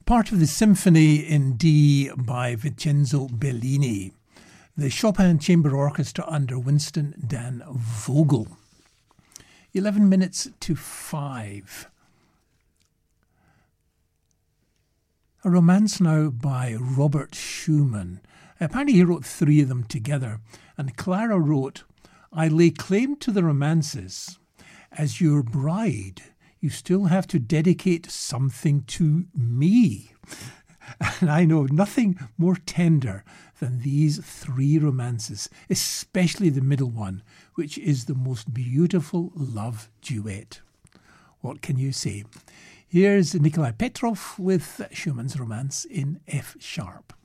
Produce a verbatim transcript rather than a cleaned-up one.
Part of the Symphony in D by Vincenzo Bellini, the Chopin Chamber Orchestra under Winston Dan Vogel. eleven minutes to five. A romance now by Robert Schumann. Apparently he wrote three of them together. And Clara wrote, I lay claim to the romances. As your bride, you still have to dedicate something to me. And I know nothing more tender than these three romances, especially the middle one, which is the most beautiful love duet. What can you say? Here's Nikolai Petrov with Schumann's Romance in F sharp.